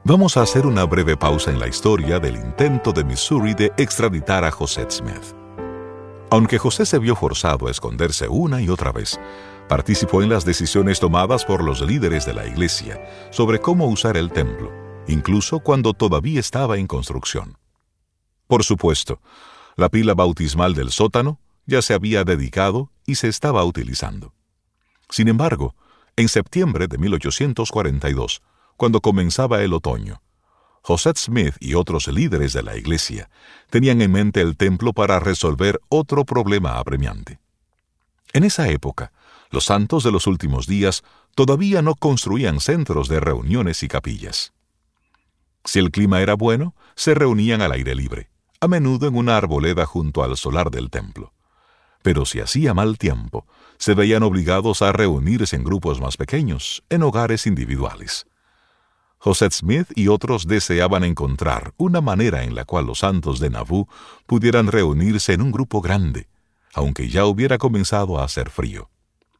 Vamos a hacer una breve pausa en la historia del intento de Missouri de extraditar a José Smith. Aunque José se vio forzado a esconderse una y otra vez, participó en las decisiones tomadas por los líderes de la iglesia sobre cómo usar el templo, incluso cuando todavía estaba en construcción. Por supuesto, la pila bautismal del sótano ya se había dedicado y se estaba utilizando. Sin embargo, en septiembre de 1842, cuando comenzaba el otoño, José Smith y otros líderes de la iglesia tenían en mente el templo para resolver otro problema apremiante. En esa época, los santos de los últimos días todavía no construían centros de reuniones y capillas. Si el clima era bueno, se reunían al aire libre, a menudo en una arboleda junto al solar del templo. Pero si hacía mal tiempo, se veían obligados a reunirse en grupos más pequeños, en hogares individuales. José Smith y otros deseaban encontrar una manera en la cual los santos de Nauvoo pudieran reunirse en un grupo grande, aunque ya hubiera comenzado a hacer frío.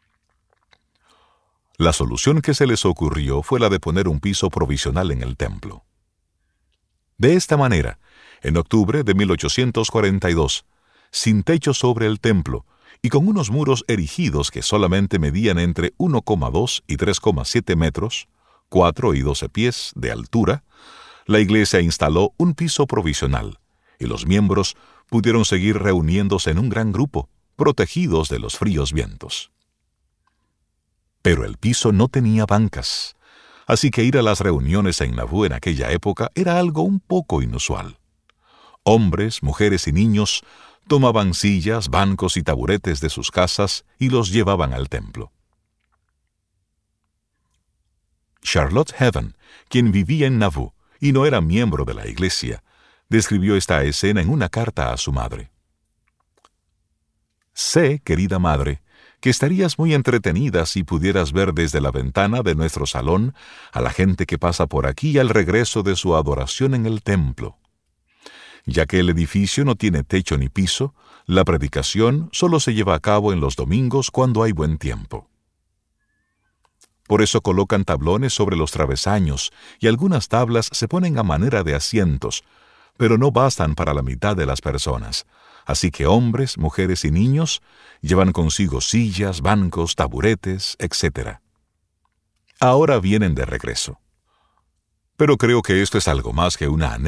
La solución que se les ocurrió fue la de poner un piso provisional en el templo. De esta manera, en octubre de 1842, sin techo sobre el templo y con unos muros erigidos que solamente medían entre 1,2 y 3,7 metros, 4 y 12 pies de altura, la iglesia instaló un piso provisional y los miembros pudieron seguir reuniéndose en un gran grupo, protegidos de los fríos vientos. Pero el piso no tenía bancas, así que ir a las reuniones en Nauvoo en aquella época era algo un poco inusual. Hombres, mujeres y niños tomaban sillas, bancos y taburetes de sus casas y los llevaban al templo. Charlotte Heaven, quien vivía en Nauvoo y no era miembro de la iglesia, describió esta escena en una carta a su madre. Sé, querida madre, que estarías muy entretenida si pudieras ver desde la ventana de nuestro salón a la gente que pasa por aquí al regreso de su adoración en el templo. Ya que el edificio no tiene techo ni piso, la predicación solo se lleva a cabo en los domingos cuando hay buen tiempo. Por eso colocan tablones sobre los travesaños y algunas tablas se ponen a manera de asientos, pero no bastan para la mitad de las personas. Así que hombres, mujeres y niños llevan consigo sillas, bancos, taburetes, etc. Ahora vienen de regreso. Pero creo que esto es algo más que una anécdota